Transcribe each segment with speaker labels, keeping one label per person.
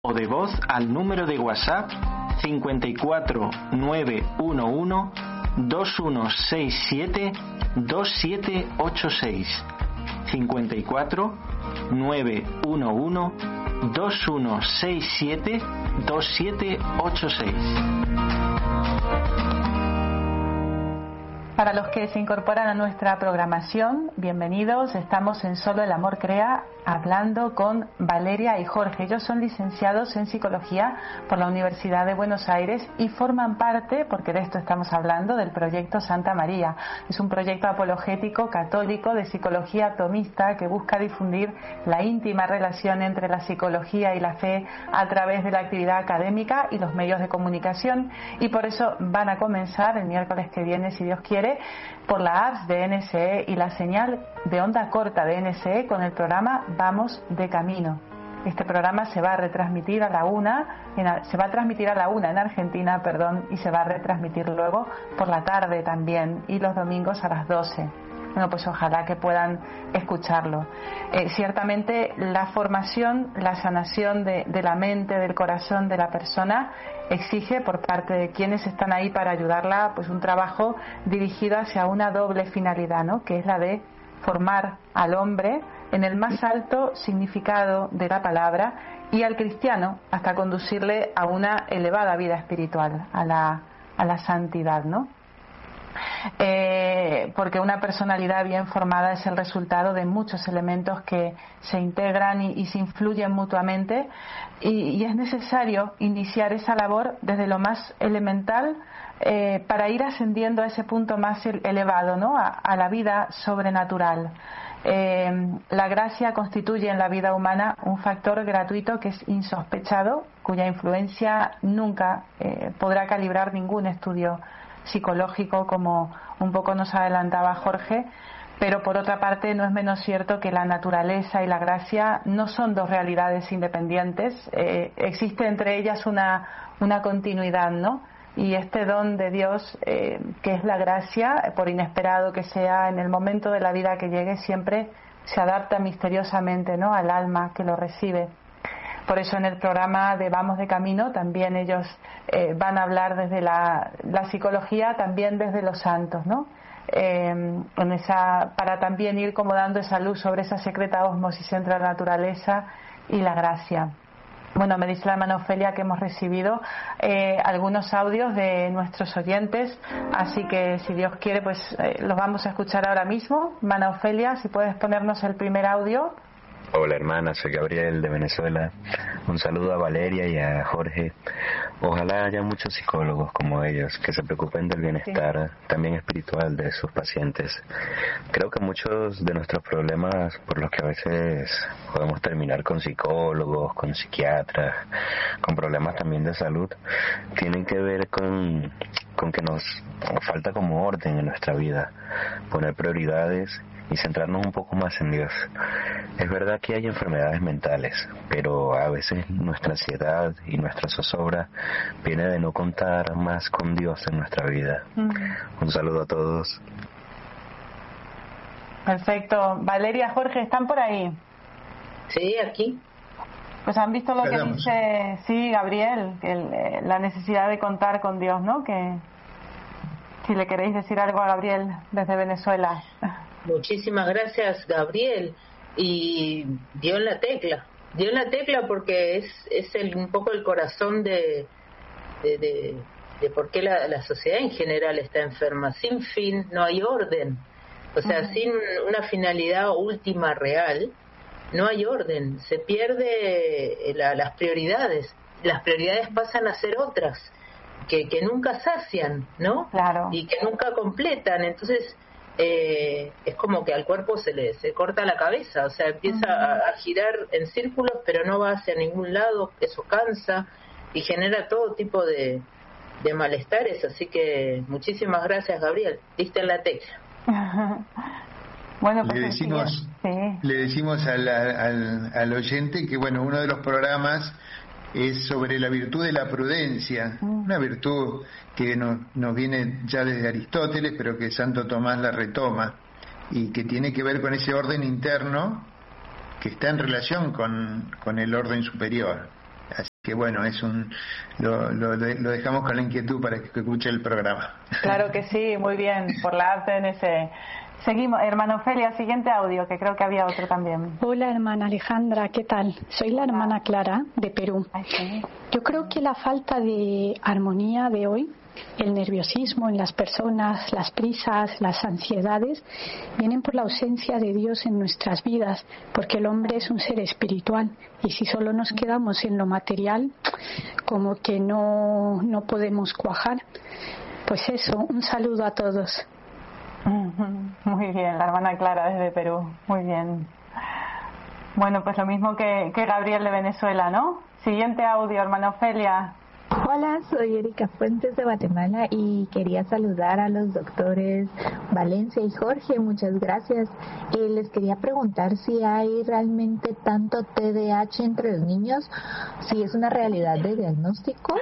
Speaker 1: o de voz al número de WhatsApp 54 911 2167 2786. 54 911 2167 2786.
Speaker 2: Para los que se incorporan a nuestra programación, bienvenidos. Estamos en Solo el Amor Crea, hablando con Valeria y Jorge. Ellos son licenciados en Psicología por la Universidad de Buenos Aires y forman parte, porque de esto estamos hablando, del proyecto Santa María. Es un proyecto apologético católico de psicología atomista que busca difundir la íntima relación entre la psicología y la fe a través de la actividad académica y los medios de comunicación, y por eso van a comenzar el miércoles que viene, si Dios quiere, por la APS de NSE y la señal de onda corta de NSE con el programa Vamos de Camino. Este programa se va a retransmitir a la una en Argentina, y se va a retransmitir luego por la tarde también, y los domingos a las 12. Bueno, pues ojalá que puedan escucharlo. Ciertamente la formación, la sanación de la mente, del corazón de la persona exige por parte de quienes están ahí para ayudarla, pues un trabajo dirigido hacia una doble finalidad, ¿no? Que es la de formar al hombre en el más alto significado de la palabra, y al cristiano hasta conducirle a una elevada vida espiritual, a la santidad, ¿no? Porque una personalidad bien formada es el resultado de muchos elementos que se integran y se influyen mutuamente, y es necesario iniciar esa labor desde lo más elemental para ir ascendiendo a ese punto más elevado, ¿no? A la vida sobrenatural. La gracia constituye en la vida humana un factor gratuito que es insospechado, cuya influencia nunca podrá calibrar ningún estudio psicológico, como un poco nos adelantaba Jorge, pero por otra parte no es menos cierto que la naturaleza y la gracia no son dos realidades independientes, existe entre ellas una continuidad, ¿no? Y este don de Dios, que es la gracia, por inesperado que sea en el momento de la vida que llegue, siempre se adapta misteriosamente, ¿no?, al alma que lo recibe. Por eso en el programa de Vamos de Camino también ellos van a hablar desde la psicología, también desde los santos, ¿no? Para también ir como dando esa luz sobre esa secreta ósmosis entre la naturaleza y la gracia. Bueno, me dice la hermana Ofelia que hemos recibido algunos audios de nuestros oyentes, así que si Dios quiere, pues los vamos a escuchar ahora mismo. Hermana Ofelia, si puedes ponernos el primer audio.
Speaker 3: Hola hermana, soy Gabriel de Venezuela. Un saludo a Valeria y a Jorge. Ojalá haya muchos psicólogos como ellos que se preocupen del bienestar también espiritual de sus pacientes. Creo que muchos de nuestros problemas por los que a veces podemos terminar con psicólogos, con psiquiatras, con problemas también de salud, tienen que ver con que nos falta como orden en nuestra vida, poner prioridades y centrarnos un poco más en Dios. Es verdad que hay enfermedades mentales, pero a veces nuestra ansiedad y nuestra zozobra viene de no contar más con Dios en nuestra vida. Un saludo a todos.
Speaker 2: Perfecto. Valeria, Jorge, ¿están por ahí?
Speaker 4: Sí, aquí.
Speaker 2: Pues han visto lo que dice, sí, Gabriel, la necesidad de contar con Dios, ¿no? Que si le queréis decir algo a Gabriel desde Venezuela.
Speaker 4: Muchísimas gracias, Gabriel. Y dio en la tecla porque es un poco el corazón de por qué la sociedad en general está enferma. Sin fin no hay orden, o sea, sin una finalidad última real no hay orden, se pierde las prioridades pasan a ser otras que nunca sacian, ¿no?
Speaker 2: Claro.
Speaker 4: Y que nunca completan. Entonces es como que al cuerpo se corta la cabeza, o sea, empieza a girar en círculos, pero no va hacia ningún lado. Eso cansa y genera todo tipo de malestares. Así que muchísimas gracias, Gabriel, diste en la tecla.
Speaker 2: Bueno, pues
Speaker 5: le decimos al oyente que, bueno, uno de los programas es sobre la virtud de la prudencia, una virtud que nos viene ya desde Aristóteles, pero que Santo Tomás la retoma, y que tiene que ver con ese orden interno que está en relación con el orden superior. que bueno, lo dejamos con la inquietud para que escuche el programa.
Speaker 2: Claro que sí, muy bien, por la ACNC. Seguimos, hermana Ofelia, siguiente audio, que creo que había otro también.
Speaker 6: Hola, hermana Alejandra, ¿qué tal? Soy la hermana Clara, de Perú. Yo creo que la falta de armonía de hoy, el nerviosismo en las personas, las prisas, las ansiedades, vienen por la ausencia de Dios en nuestras vidas, porque el hombre es un ser espiritual, y si solo nos quedamos en lo material, como que no podemos cuajar. Pues eso, un saludo a todos.
Speaker 2: Muy bien, la hermana Clara desde Perú, muy bien. Bueno, pues lo mismo que Gabriel de Venezuela, ¿no? Siguiente audio, hermana Ofelia.
Speaker 7: Hola, soy Erika Fuentes de Guatemala y quería saludar a los doctores Valencia y Jorge, muchas gracias. Les quería preguntar si hay realmente tanto TDAH entre los niños, si es una realidad de diagnóstico,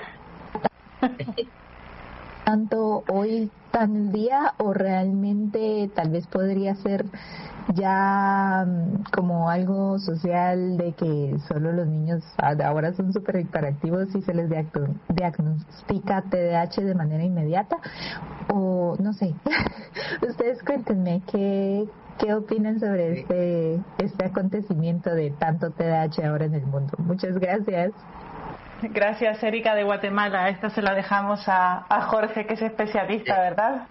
Speaker 7: tanto hoy tan el día, o realmente tal vez podría ser ya como algo social de que solo los niños ahora son súper hiperactivos y se les diagnostica TDAH de manera inmediata, o no sé. Ustedes cuéntenme qué opinan sobre este acontecimiento de tanto TDAH ahora en el mundo. Muchas gracias.
Speaker 2: Gracias, Erika de Guatemala. Esta se la dejamos a Jorge, que es especialista, ¿verdad?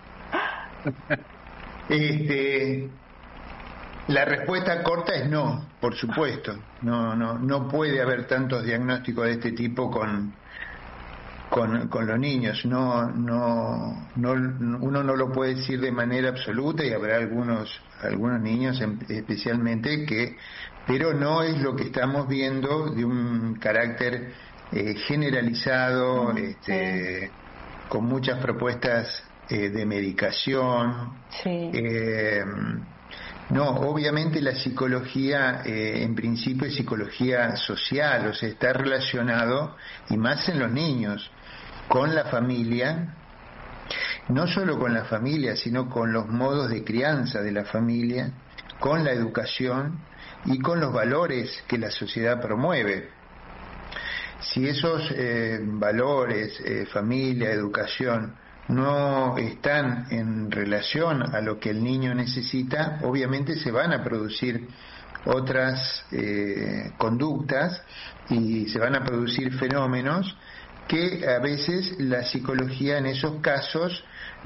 Speaker 5: La respuesta corta es no, por supuesto. No puede haber tantos diagnósticos de este tipo con los niños. Uno no lo puede decir de manera absoluta, y habrá algunos niños especialmente pero no es lo que estamos viendo de un carácter generalizado, con muchas propuestas de medicación.
Speaker 2: Sí.
Speaker 5: No, obviamente la psicología en principio es psicología social, o sea, está relacionado, y más en los niños, con la familia, no solo con la familia, sino con los modos de crianza de la familia, con la educación y con los valores que la sociedad promueve. Si esos valores, familia, educación, no están en relación a lo que el niño necesita, obviamente se van a producir otras conductas y se van a producir fenómenos que a veces la psicología en esos casos,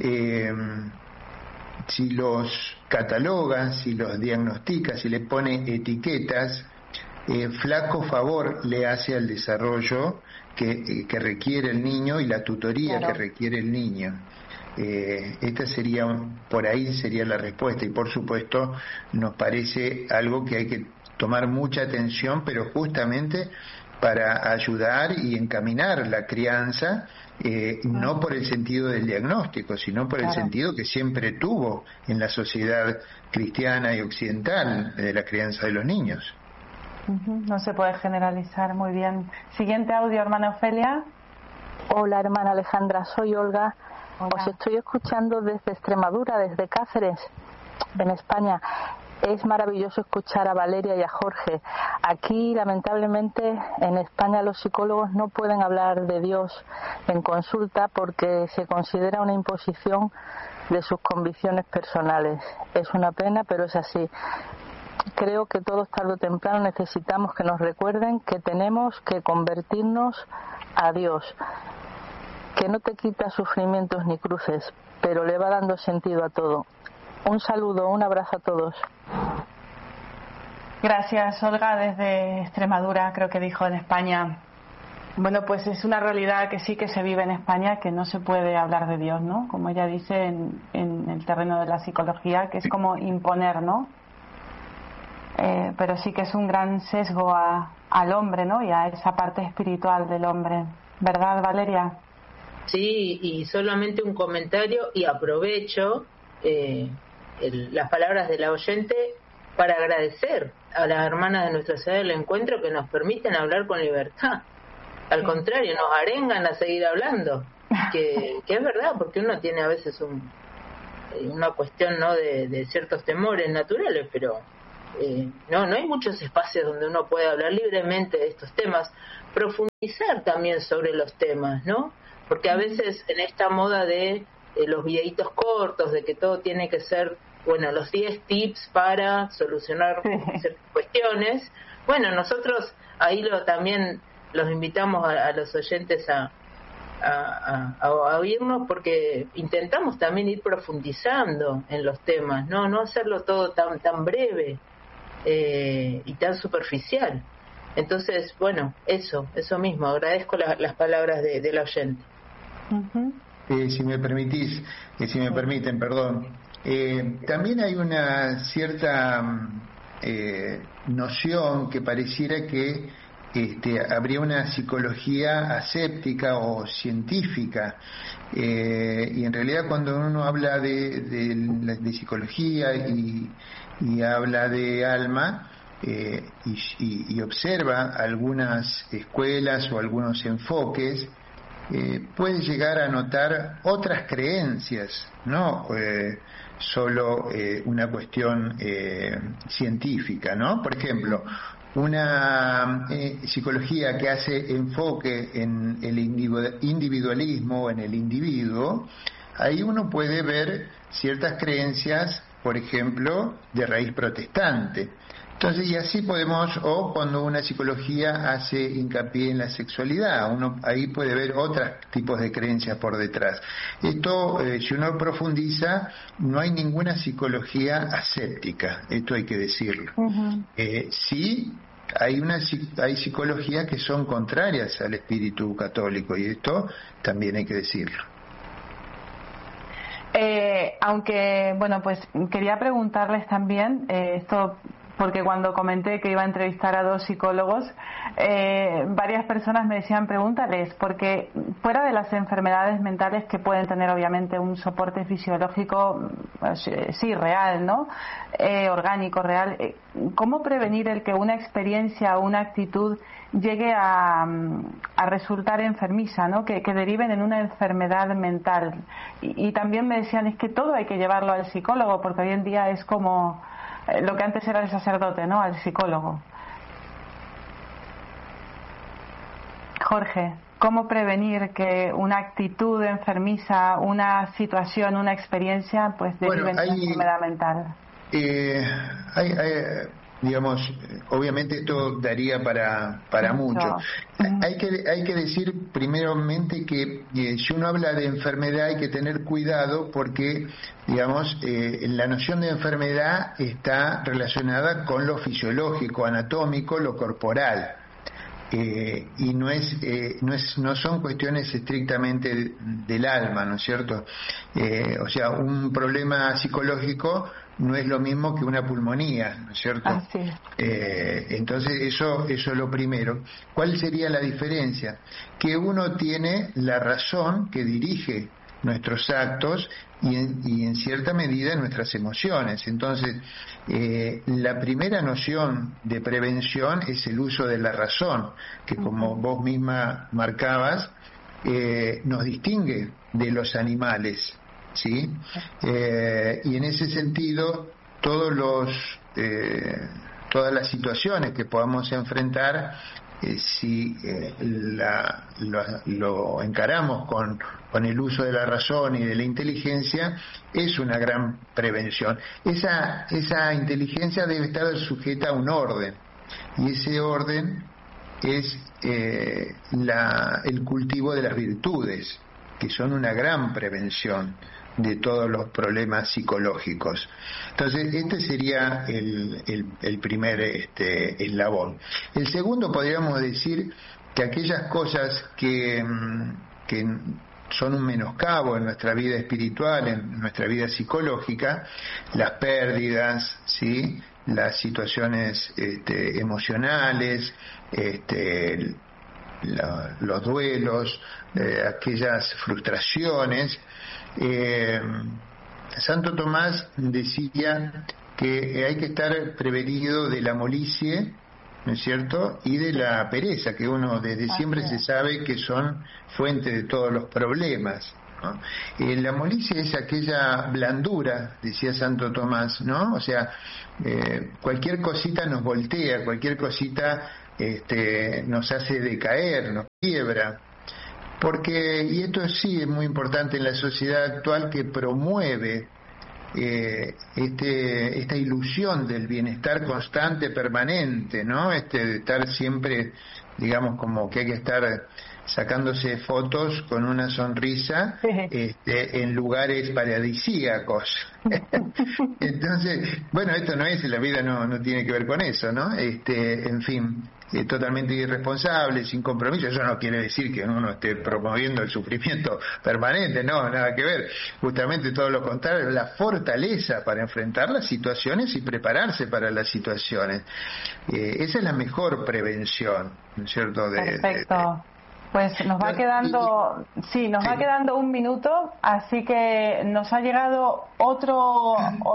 Speaker 5: si los cataloga, si los diagnostica, si le pone etiquetas, flaco favor le hace al desarrollo que requiere el niño y la tutoría, claro, que requiere el niño. Esta sería, por ahí sería la respuesta, y por supuesto nos parece algo que hay que tomar mucha atención, pero justamente para ayudar y encaminar la crianza, no por el sentido del diagnóstico, sino por el sentido que siempre tuvo en la sociedad cristiana y occidental de la crianza de los niños.
Speaker 2: No se puede generalizar, muy bien. Siguiente audio, hermana Ofelia.
Speaker 8: Hola, hermana Alejandra, soy Olga. Hola. Os estoy escuchando desde Extremadura, desde Cáceres, en España. Es maravilloso escuchar a Valeria y a Jorge. Aquí, lamentablemente, en España los psicólogos no pueden hablar de Dios en consulta porque se considera una imposición de sus convicciones personales. Es una pena, pero es así. Creo que todos tarde o temprano necesitamos que nos recuerden que tenemos que convertirnos a Dios, que no te quita sufrimientos ni cruces, pero le va dando sentido a todo. Un saludo, un abrazo a todos.
Speaker 2: Gracias, Olga, desde Extremadura, creo que dijo, en España. Bueno, pues es una realidad que sí que se vive en España, que no se puede hablar de Dios, ¿no? Como ella dice, en el terreno de la psicología, que es como imponer, ¿no? Pero sí que es un gran sesgo al hombre, ¿no? Y a esa parte espiritual del hombre. ¿Verdad, Valeria?
Speaker 4: Sí, y solamente un comentario, y aprovecho las palabras de la oyente para agradecer a las hermanas de Nuestra Señora del Encuentro que nos permiten hablar con libertad. Al contrario, nos arengan a seguir hablando, que es verdad, porque uno tiene a veces una cuestión, ¿no?, de ciertos temores naturales, pero no hay muchos espacios donde uno puede hablar libremente de estos temas. profundizar también sobre los temas, ¿no? Porque a veces en esta moda de los videitos cortos, de que todo tiene que ser, bueno, los 10 tips para solucionar ciertas cuestiones, bueno, nosotros ahí también los invitamos a los oyentes a oírnos, porque intentamos también ir profundizando en los temas, no hacerlo todo tan breve y tan superficial. Entonces, bueno, eso mismo, agradezco las palabras del oyente.
Speaker 5: Si me permiten, perdón. También hay una cierta noción que pareciera que habría una psicología aséptica o científica, y en realidad cuando uno habla de psicología y habla de alma, y observa algunas escuelas o algunos enfoques, puede llegar a notar otras creencias, no solo una cuestión científica, ¿no? Por ejemplo, una psicología que hace enfoque en el individualismo, en el individuo, ahí uno puede ver ciertas creencias, por ejemplo, de raíz protestante. Entonces, y así podemos, o cuando una psicología hace hincapié en la sexualidad, uno ahí puede ver otros tipos de creencias por detrás. Esto, si uno profundiza, no hay ninguna psicología aséptica, esto hay que decirlo. Sí, hay psicologías que son contrarias al espíritu católico, y esto también hay que decirlo.
Speaker 2: Aunque, bueno, pues quería preguntarles también, esto porque cuando comenté que iba a entrevistar a 2 psicólogos, varias personas me decían pregúntales, porque fuera de las enfermedades mentales que pueden tener obviamente un soporte fisiológico, sí, real, ¿no? Orgánico, real, ¿cómo prevenir el que una experiencia o una actitud llegue a resultar enfermiza, ¿no? Que deriven en una enfermedad mental? Y también me decían, es que todo hay que llevarlo al psicólogo, porque hoy en día es como lo que antes era el sacerdote, ¿no? Al psicólogo. Jorge, ¿cómo prevenir que una actitud enfermiza, una situación, una experiencia, pues derive en una enfermedad mental?
Speaker 5: Digamos, obviamente esto daría para mucho. Hay que decir primeramente que si uno habla de enfermedad hay que tener cuidado, porque digamos la noción de enfermedad está relacionada con lo fisiológico, anatómico, lo corporal. Y no son cuestiones estrictamente del alma, ¿no es cierto? O sea, un problema psicológico no es lo mismo que una pulmonía, ¿no es cierto? Entonces eso es lo primero. ¿Cuál sería la diferencia? Que uno tiene la razón que dirige nuestros actos y en cierta medida nuestras emociones. Entonces, la primera noción de prevención es el uso de la razón, que como vos misma marcabas, nos distingue de los animales, ¿sí? Y en ese sentido, todas las situaciones que podamos enfrentar, si lo encaramos con el uso de la razón y de la inteligencia, es una gran prevención. Esa inteligencia debe estar sujeta a un orden, y ese orden es el cultivo de las virtudes, que son una gran prevención de todos los problemas psicológicos. Entonces, este sería el primer eslabón. El segundo, podríamos decir que aquellas cosas que son un menoscabo en nuestra vida espiritual, en nuestra vida psicológica, las pérdidas, ¿sí?, las situaciones emocionales, los duelos, aquellas frustraciones. Santo Tomás decía que hay que estar prevenido de la molicie, ¿no es cierto?, y de la pereza, que uno desde siempre se sabe que son fuente de todos los problemas, ¿no? La molicie es aquella blandura, decía Santo Tomás, ¿no? O sea, cualquier cosita nos voltea, cualquier cosita nos hace decaer, nos quiebra. Porque, y esto sí es muy importante en la sociedad actual, que promueve esta ilusión del bienestar constante, permanente, ¿no? De estar siempre, digamos, como que hay que estar sacándose fotos con una sonrisa en lugares paradisíacos. Entonces, bueno, esto no es, la vida no tiene que ver con eso, ¿no? En fin, totalmente irresponsable, sin compromiso. Eso no quiere decir que uno esté promoviendo el sufrimiento permanente, no, nada que ver. Justamente todo lo contrario, la fortaleza para enfrentar las situaciones y prepararse para las situaciones. Esa es la mejor prevención, ¿no es cierto?
Speaker 2: Perfecto. Pues nos va quedando, nos va quedando un minuto, así que nos ha llegado otro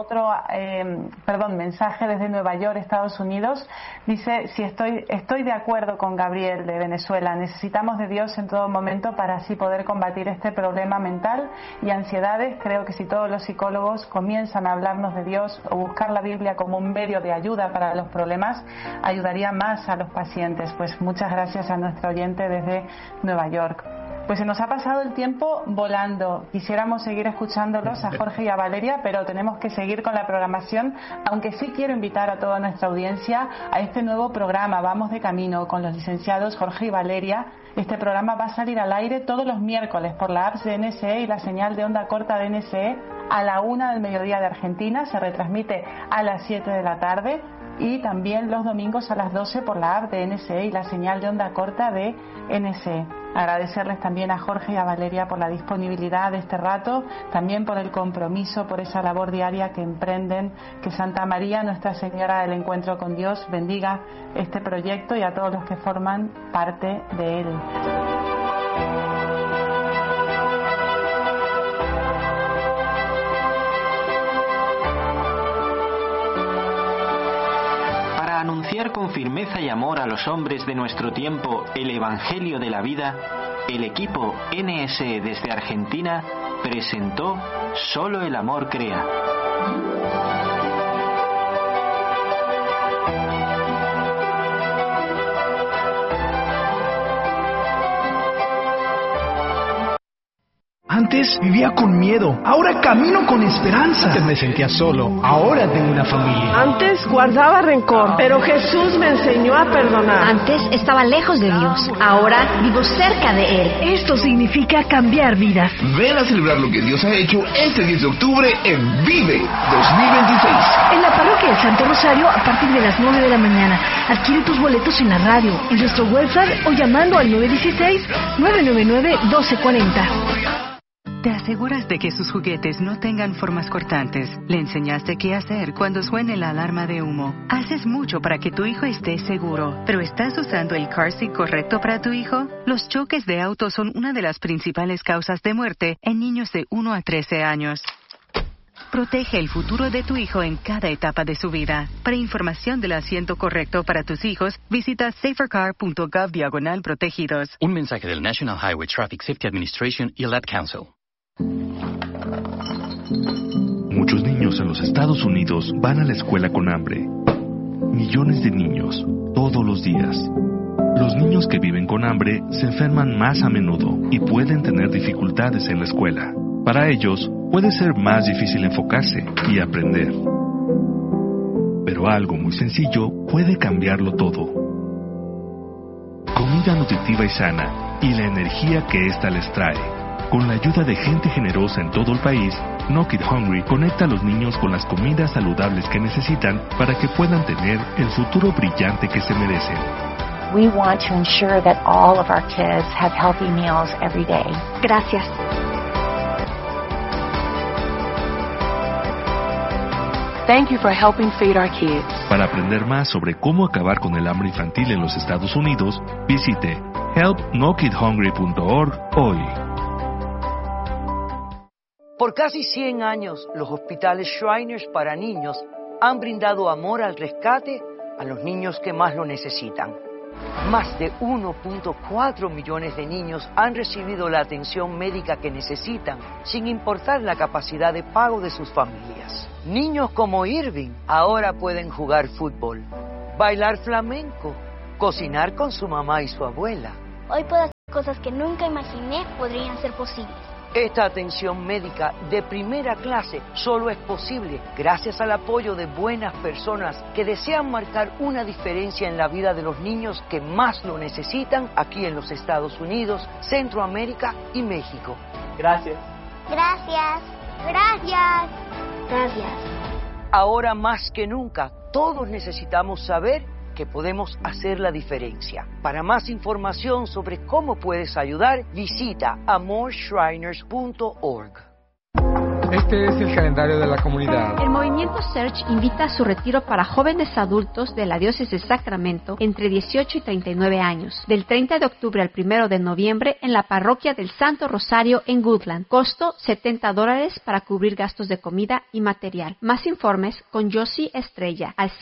Speaker 2: mensaje desde Nueva York, Estados Unidos. Dice, estoy de acuerdo con Gabriel de Venezuela. Necesitamos de Dios en todo momento para así poder combatir este problema mental y ansiedades. Creo que si todos los psicólogos comienzan a hablarnos de Dios o buscar la Biblia como un medio de ayuda para los problemas, ayudaría más a los pacientes. Pues muchas gracias a nuestro oyente desde Nueva York. Pues se nos ha pasado el tiempo volando. Quisiéramos seguir escuchándolos a Jorge y a Valeria, pero tenemos que seguir con la programación, aunque sí quiero invitar a toda nuestra audiencia a este nuevo programa Vamos de Camino con los licenciados Jorge y Valeria. Este programa va a salir al aire todos los miércoles por la app de NSE y la señal de onda corta de NSE a la 1 del mediodía de Argentina. Se retransmite a las 7 de la tarde. Y también los domingos a las 12 por la app de NSE y la señal de onda corta de NSE. Agradecerles también a Jorge y a Valeria por la disponibilidad de este rato, también por el compromiso, por esa labor diaria que emprenden. Que Santa María, Nuestra Señora del Encuentro con Dios, bendiga este proyecto y a todos los que forman parte de él.
Speaker 1: Anunciar con firmeza y amor a los hombres de nuestro tiempo el Evangelio de la vida, el equipo NSE desde Argentina presentó Solo el amor crea.
Speaker 9: Antes vivía con miedo, ahora camino con esperanza. Antes me sentía solo, ahora tengo una familia.
Speaker 10: Antes guardaba rencor, pero Jesús me enseñó a perdonar.
Speaker 11: Antes estaba lejos de Dios, ahora vivo cerca de Él.
Speaker 12: Esto significa cambiar vidas.
Speaker 13: Ven a celebrar lo que Dios ha hecho este 10 de octubre en Vive 2026.
Speaker 12: En la parroquia del Santo Rosario a partir de las 9 de la mañana. Adquiere tus boletos en la radio, en nuestro website o llamando al 916-999-1240.
Speaker 14: ¿Te aseguras de que sus juguetes no tengan formas cortantes? ¿Le enseñaste qué hacer cuando suene la alarma de humo? Haces mucho para que tu hijo esté seguro, pero ¿estás usando el car seat correcto para tu hijo? Los choques de auto son una de las principales causas de muerte en niños de 1 a 13 años. Protege el futuro de tu hijo en cada etapa de su vida. Para información del asiento correcto para tus hijos, visita safercar.gov/protegidos.
Speaker 15: Un mensaje del National Highway Traffic Safety Administration y el Ad Council.
Speaker 16: Muchos niños en los Estados Unidos van a la escuela con hambre. Millones de niños, todos los días. Los niños que viven con hambre se enferman más a menudo y pueden tener dificultades en la escuela. Para ellos, puede ser más difícil enfocarse y aprender. Pero algo muy sencillo puede cambiarlo todo. Comida nutritiva y sana y la energía que ésta les trae. Con la ayuda de gente generosa en todo el país, No Kid Hungry conecta a los niños con las comidas saludables que necesitan para que puedan tener el futuro brillante que se merecen.
Speaker 17: We want to ensure that all of our kids have healthy meals every day.
Speaker 12: Gracias.
Speaker 10: Thank you for helping feed our kids.
Speaker 16: Para aprender más sobre cómo acabar con el hambre infantil en los Estados Unidos, visite helpnokidhungry.org hoy.
Speaker 18: Por casi 100 años, los hospitales Shriners para niños han brindado amor al rescate a los niños que más lo necesitan. Más de 1.4 millones de niños han recibido la atención médica que necesitan, sin importar la capacidad de pago de sus familias. Niños como Irving ahora pueden jugar fútbol, bailar flamenco cocinar con su mamá y su abuela.
Speaker 19: Hoy puedo hacer cosas que nunca imaginé podrían ser posibles.
Speaker 18: Esta atención médica de primera clase solo es posible gracias al apoyo de buenas personas que desean marcar una diferencia en la vida de los niños que más lo necesitan aquí en los Estados Unidos, Centroamérica y México.
Speaker 20: Gracias.
Speaker 19: Gracias. Gracias. Gracias.
Speaker 18: Ahora más que nunca, todos necesitamos saber que podemos hacer la diferencia. Para más información sobre cómo puedes ayudar, visita amorshriners.org.
Speaker 21: Este es el calendario de la comunidad.
Speaker 11: El movimiento Search invita a su retiro para jóvenes adultos de la diócesis de Sacramento entre 18 y 39 años, del 30 de octubre al 1 de noviembre en la parroquia del Santo Rosario en Woodland. Costo $70 para cubrir gastos de comida y material. Más informes con Josie Estrella al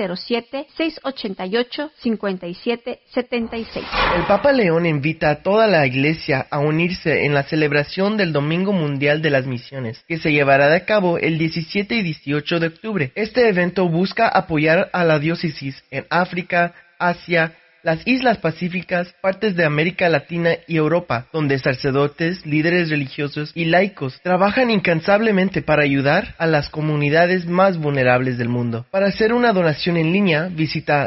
Speaker 11: 707-688-5776.
Speaker 22: El Papa León invita a toda la iglesia a unirse en la celebración del Domingo Mundial de las Misiones, que se llevará a cabo el 17 y 18 de octubre. Este evento busca apoyar a la diócesis en África, Asia, las Islas Pacíficas, partes de América Latina y Europa, donde sacerdotes, líderes religiosos y laicos trabajan incansablemente para ayudar a las comunidades más vulnerables del mundo. Para hacer una donación en línea, visita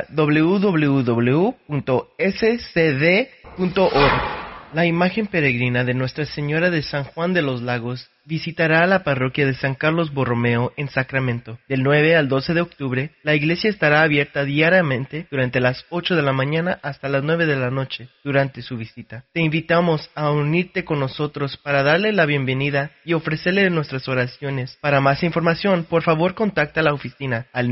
Speaker 22: www.scd.org. La imagen peregrina de Nuestra Señora de San Juan de los Lagos visitará a la parroquia de San Carlos Borromeo en Sacramento. Del 9 al 12 de octubre, la iglesia estará abierta diariamente durante las 8 de la mañana hasta las 9 de la noche durante su visita. Te invitamos a unirte con nosotros para darle la bienvenida y ofrecerle nuestras oraciones. Para más información, por favor contacta a la oficina al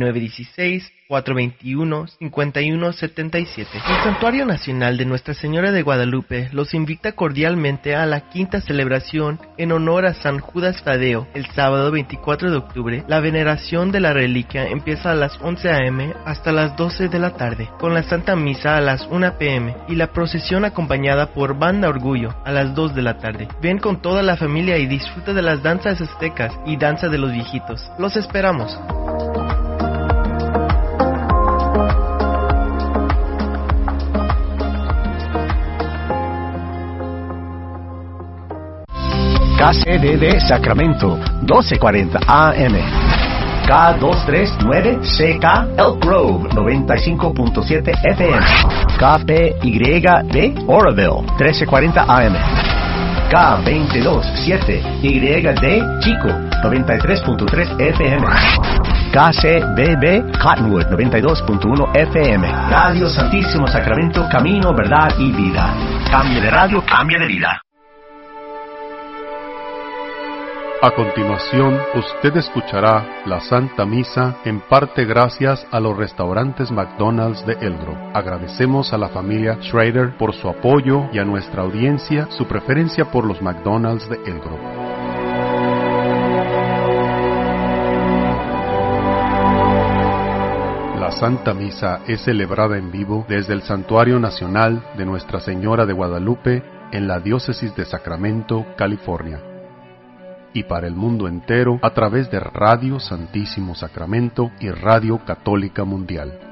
Speaker 22: 916-421-5177. El Santuario Nacional de Nuestra Señora de Guadalupe los invita cordialmente a la quinta celebración en honor a San Judas Tadeo. El sábado 24 de octubre, la veneración de la reliquia empieza a las 11 a.m. hasta las 12 de la tarde, con la Santa Misa a las 1 p.m. y la procesión acompañada por Banda Orgullo a las 2 de la tarde. Ven con toda la familia y disfruta de las danzas aztecas y danza de los viejitos. Los esperamos.
Speaker 23: KCDD Sacramento, 1240 AM. K239CK Elk Grove, 95.7 FM. KPYD Oroville, 1340 AM. K227YD Chico, 93.3 FM. KCBB Cottonwood, 92.1 FM. Radio Santísimo Sacramento, camino, verdad y vida. Cambio de radio, cambio de vida.
Speaker 16: A continuación, usted escuchará la Santa Misa en parte gracias a los restaurantes McDonald's de El Grove. Agradecemos a la familia Schrader por su apoyo y a nuestra audiencia su preferencia por los McDonald's de El Grove. La Santa Misa es celebrada en vivo desde el Santuario Nacional de Nuestra Señora de Guadalupe en la Diócesis de Sacramento, California, y para el mundo entero a través de Radio Santísimo Sacramento y Radio Católica Mundial.